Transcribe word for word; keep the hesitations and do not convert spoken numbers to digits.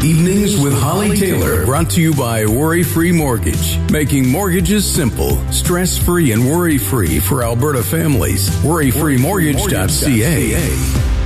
Evenings with Holly Taylor, brought to you by Worry Free Mortgage. Making mortgages simple, stress-free, and worry-free for Alberta families. worry free mortgage dot c a.